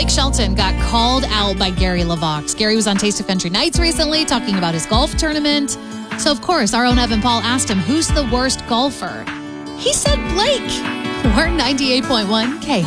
Blake Shelton got called out by Gary LaVox. Gary was on Taste of Country Nights recently talking about his golf tournament. So, of course, our own Evan Paul asked him, who's the worst golfer? He said Blake. We're 98.1 K.